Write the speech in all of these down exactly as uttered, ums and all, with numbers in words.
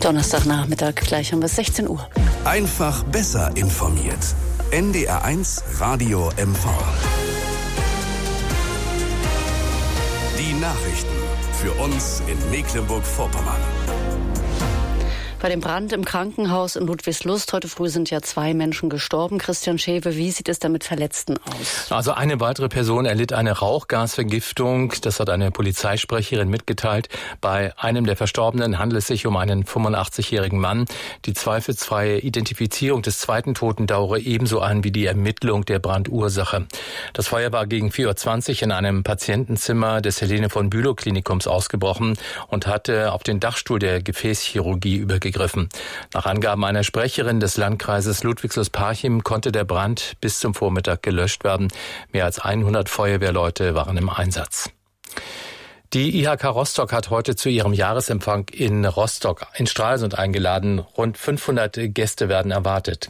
Donnerstagnachmittag, gleich um bis sechzehn Uhr. Einfach besser informiert. N D R eins Radio M V. Die Nachrichten für uns in Mecklenburg-Vorpommern. Bei dem Brand im Krankenhaus in Ludwigslust heute früh sind ja zwei Menschen gestorben. Christian Schewe, wie sieht es da mit Verletzten aus? Also eine weitere Person erlitt eine Rauchgasvergiftung. Das hat eine Polizeisprecherin mitgeteilt. Bei einem der Verstorbenen handelt es sich um einen fünfundachtzigjährigen Mann. Die zweifelsfreie Identifizierung des zweiten Toten dauere ebenso an wie die Ermittlung der Brandursache. Das Feuer war gegen vier Uhr zwanzig in einem Patientenzimmer des Helene von Bülow Klinikums ausgebrochen und hatte auf den Dachstuhl der Gefäßchirurgie übergegriffen. Nach Angaben einer Sprecherin des Landkreises Ludwigslust-Parchim konnte der Brand bis zum Vormittag gelöscht werden. Mehr als hundert Feuerwehrleute waren im Einsatz. Die I H K Rostock hat heute zu ihrem Jahresempfang in Rostock in Stralsund eingeladen. Rund fünfhundert Gäste werden erwartet.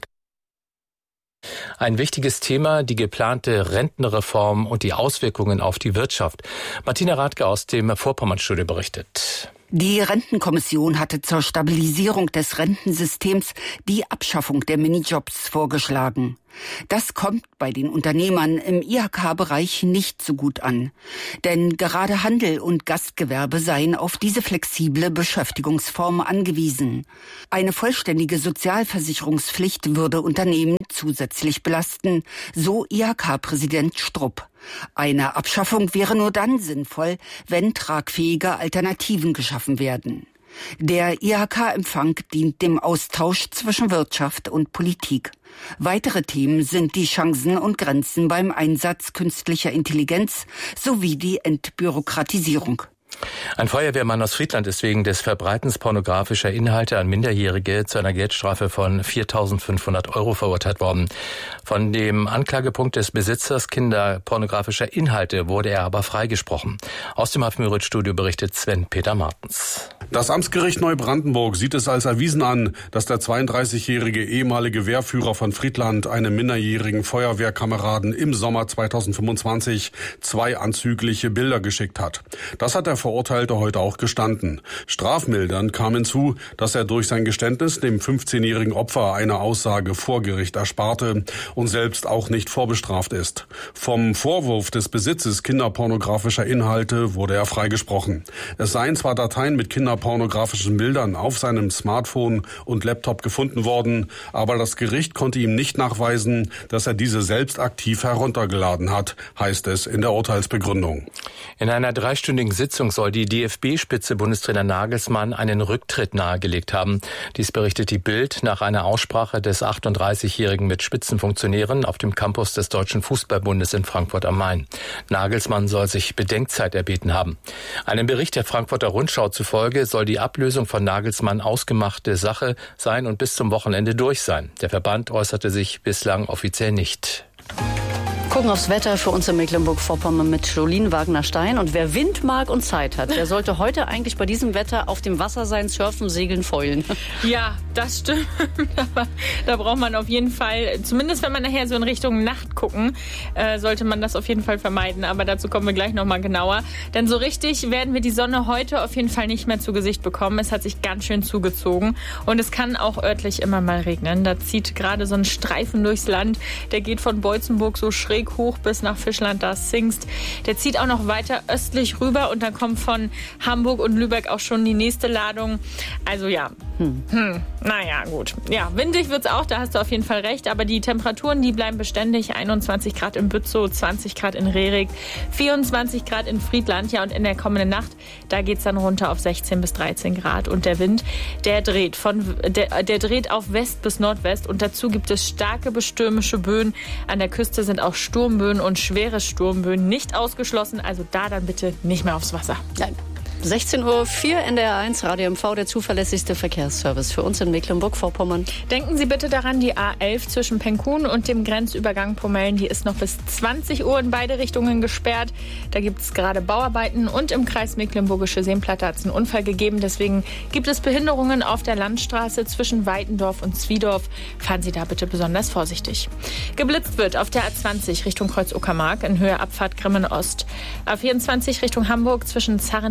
Ein wichtiges Thema, die geplante Rentenreform und die Auswirkungen auf die Wirtschaft. Martina Radke aus dem Vorpommernstudio berichtet. Die Rentenkommission hatte zur Stabilisierung des Rentensystems die Abschaffung der Minijobs vorgeschlagen. Das kommt bei den Unternehmern im I H K-Bereich nicht so gut an. Denn gerade Handel und Gastgewerbe seien auf diese flexible Beschäftigungsform angewiesen. Eine vollständige Sozialversicherungspflicht würde Unternehmen zusätzlich belasten, so I H K-Präsident Strupp. Eine Abschaffung wäre nur dann sinnvoll, wenn tragfähige Alternativen geschaffen werden. Der I H K-Empfang dient dem Austausch zwischen Wirtschaft und Politik. Weitere Themen sind die Chancen und Grenzen beim Einsatz künstlicher Intelligenz sowie die Entbürokratisierung. Ein Feuerwehrmann aus Friedland ist wegen des Verbreitens pornografischer Inhalte an Minderjährige zu einer Geldstrafe von viertausendfünfhundert Euro verurteilt worden. Von dem Anklagepunkt des Besitzers kinderpornografischer Inhalte wurde er aber freigesprochen. Aus dem Hafenmüritz-Studio berichtet Sven-Peter Martens. Das Amtsgericht Neubrandenburg sieht es als erwiesen an, dass der zweiunddreißigjährige ehemalige Wehrführer von Friedland einem minderjährigen Feuerwehrkameraden im Sommer zweitausendfünfundzwanzig zwei anzügliche Bilder geschickt hat. Das hat der Verurteilte heute auch gestanden. Strafmildernd kam hinzu, dass er durch sein Geständnis dem fünfzehnjährigen Opfer eine Aussage vor Gericht ersparte und selbst auch nicht vorbestraft ist. Vom Vorwurf des Besitzes kinderpornografischer Inhalte wurde er freigesprochen. Es seien zwar Dateien mit kinderpornografischen Bildern auf seinem Smartphone und Laptop gefunden worden, aber das Gericht konnte ihm nicht nachweisen, dass er diese selbst aktiv heruntergeladen hat, heißt es in der Urteilsbegründung. In einer dreistündigen Sitzung soll die D F B-Spitze Bundestrainer Nagelsmann einen Rücktritt nahegelegt haben. Dies berichtet die Bild nach einer Aussprache des achtunddreißigjährigen mit Spitzenfunktionären auf dem Campus des Deutschen Fußballbundes in Frankfurt am Main. Nagelsmann soll sich Bedenkzeit erbeten haben. Einem Bericht der Frankfurter Rundschau zufolge soll die Ablösung von Nagelsmann ausgemachte Sache sein und bis zum Wochenende durch sein. Der Verband äußerte sich bislang offiziell nicht. Gucken aufs Wetter für uns in Mecklenburg-Vorpommern mit Jolien Wagner-Stein. Und wer Wind mag und Zeit hat, der sollte heute eigentlich bei diesem Wetter auf dem Wasser sein, surfen, segeln, fäulen. Ja, das stimmt. Aber da braucht man auf jeden Fall, zumindest wenn man nachher so in Richtung Nacht gucken, äh, sollte man das auf jeden Fall vermeiden. Aber dazu kommen wir gleich nochmal genauer. Denn so richtig werden wir die Sonne heute auf jeden Fall nicht mehr zu Gesicht bekommen. Es hat sich ganz schön zugezogen. Und es kann auch örtlich immer mal regnen. Da zieht gerade so ein Streifen durchs Land. Der geht von Beutzenburg so schräg hoch bis nach Fischland, da Zingst. Der zieht auch noch weiter östlich rüber und dann kommt von Hamburg und Lübeck auch schon die nächste Ladung. Also ja, hm. Hm. naja, gut. Ja, windig wird's auch, da hast du auf jeden Fall recht, aber die Temperaturen, die bleiben beständig. einundzwanzig Grad in Bützow, zwanzig Grad in Rerik, vierundzwanzig Grad in Friedland. Ja, und in der kommenden Nacht, da geht's dann runter auf sechzehn bis dreizehn Grad. Und der Wind, der dreht von, der, der dreht auf West bis Nordwest und dazu gibt es starke bis stürmische Böen. An der Küste sind auch Sturmböen und schwere Sturmböen nicht ausgeschlossen, also da dann bitte nicht mehr aufs Wasser. Nein. sechzehn Uhr vier N D R eins Radio M V, der zuverlässigste Verkehrsservice für uns in Mecklenburg-Vorpommern. Denken Sie bitte daran, die A elf zwischen Penkun und dem Grenzübergang Pomellen, die ist noch bis zwanzig Uhr in beide Richtungen gesperrt. Da gibt es gerade Bauarbeiten und im Kreis Mecklenburgische Seenplatte hat es einen Unfall gegeben. Deswegen gibt es Behinderungen auf der Landstraße zwischen Weitendorf und Zwiedorf. Fahren Sie da bitte besonders vorsichtig. Geblitzt wird auf der A zwanzig Richtung Kreuz Uckermark in Höhe Abfahrt Grimmen Ost. A vierundzwanzig Richtung Hamburg zwischen Zarrentin und Gut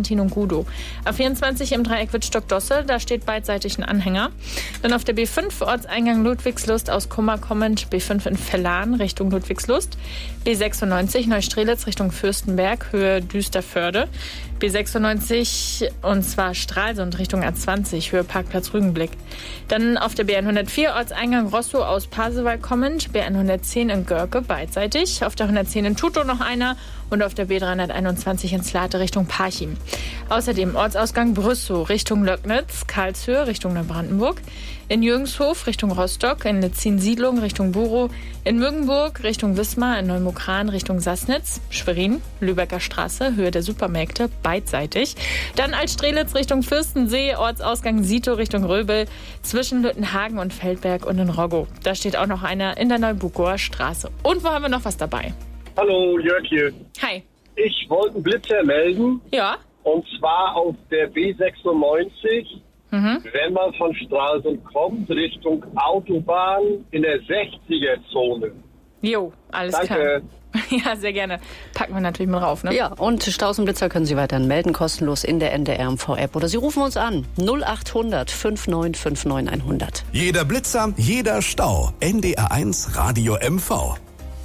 Budow. A vierundzwanzig im Dreieck Wittstock-Dosse, da steht beidseitig ein Anhänger. Dann auf der B fünf Ortseingang Ludwigslust aus Kummer kommend, B fünf in Vellan Richtung Ludwigslust. B sechsundneunzig Neustrelitz Richtung Fürstenberg, Höhe Düsterförde. B sechsundneunzig und zwar Stralsund Richtung A zwanzig, Höhe Parkplatz Rügenblick. Dann auf der B hundertvier Ortseingang Rostow aus Pasewalk kommend, B hundertzehn in Görke beidseitig. Auf der hundertzehn in Tutow noch einer und auf der B dreihunderteinundzwanzig in Slate Richtung Parchim. Außerdem Ortsausgang Brüssow Richtung Löcknitz, Karlshöhe Richtung Neubrandenburg, in Jürgenshof Richtung Rostock, in Letzin-Siedlung Richtung Burow, in Müggenburg Richtung Wismar, in Neumukran Richtung Sassnitz, Schwerin, Lübecker Straße, Höhe der Supermärkte, beidseitig. Dann als Strelitz Richtung Fürstensee, Ortsausgang Sito Richtung Röbel, zwischen Lüttenhagen und Feldberg und in Roggow. Da steht auch noch einer in der Neubukower Straße. Und wo haben wir noch was dabei? Hallo, Jörg hier. Hi. Ich wollte einen Blitzer melden. Ja. Und zwar auf der B sechsundneunzig. Mhm. Wenn man von Stralsund kommt, Richtung Autobahn in der sechziger-Zone. Jo, alles Danke. klar. Ja, sehr gerne. Packen wir natürlich mal rauf, ne? Ja, und Staus und Blitzer können Sie weiterhin melden, kostenlos in der N D R M V-App. Oder Sie rufen uns an, null acht hundert fünfundneunzig neunundfünfzig hundert. Jeder Blitzer, jeder Stau. N D R eins Radio M V.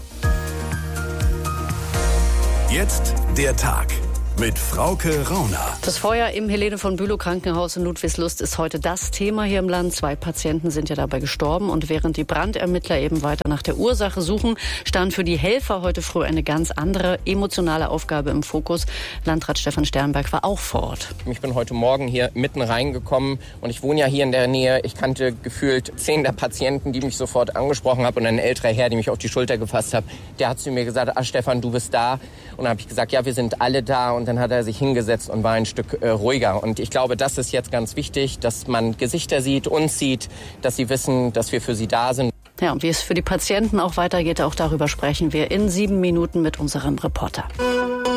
Jetzt der Tag mit Frauke Rauner. Das Feuer im Helene von Bülow Krankenhaus in Ludwigslust ist heute das Thema hier im Land. Zwei Patienten sind ja dabei gestorben. Und während die Brandermittler eben weiter nach der Ursache suchen, stand für die Helfer heute früh eine ganz andere emotionale Aufgabe im Fokus. Landrat Stefan Sternberg war auch vor Ort. Ich bin heute Morgen hier mitten reingekommen und ich wohne ja hier in der Nähe. Ich kannte gefühlt zehn der Patienten, die mich sofort angesprochen haben. Und ein älterer Herr, der mich auf die Schulter gefasst hat, der hat zu mir gesagt, ah Stefan, du bist da. Und dann habe ich gesagt, ja, wir sind alle da. Und dann hat er sich hingesetzt und war ein Stück äh, ruhiger. Und ich glaube, das ist jetzt ganz wichtig, dass man Gesichter sieht, uns sieht, dass sie wissen, dass wir für sie da sind. Ja, und wie es für die Patienten auch weitergeht, auch darüber sprechen wir in sieben Minuten mit unserem Reporter.